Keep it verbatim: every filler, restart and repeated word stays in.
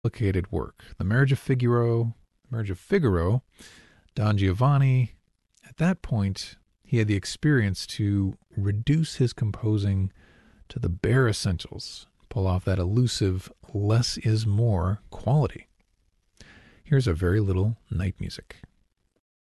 complicated work. The Marriage of Figaro, Marriage of Figaro, Don Giovanni. At that point, he had the experience to reduce his composing to the bare essentials, pull off that elusive less is more quality. Here's a very little night music.